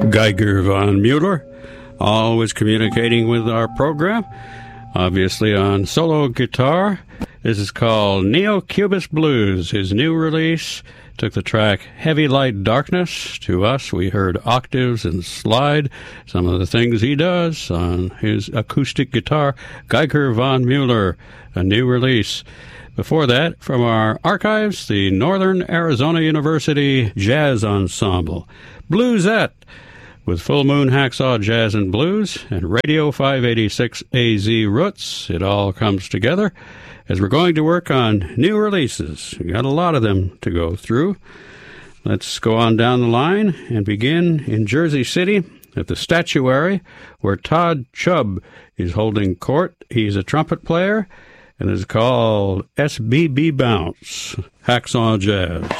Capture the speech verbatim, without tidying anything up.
Geiger von Mueller, always communicating with our program, obviously on solo guitar. This is called Neo-Cubist Blues. His new release took the track Heavy Light Darkness. To us, we heard octaves and slide, some of the things he does on his acoustic guitar. Geiger von Mueller, a new release. Before that, from our archives, the Northern Arizona University Jazz Ensemble, Bluesette, with Full Moon Hacksaw Jazz and Blues and Radio five eighty-six A Z Roots. It all comes together as we're going to work on new releases. We got a lot of them to go through. Let's go on down the line and begin in Jersey City at the Statuary, where Todd Chubb is holding court. He's a trumpet player, and it's called S B B Bounce, Hacksaw Jazz.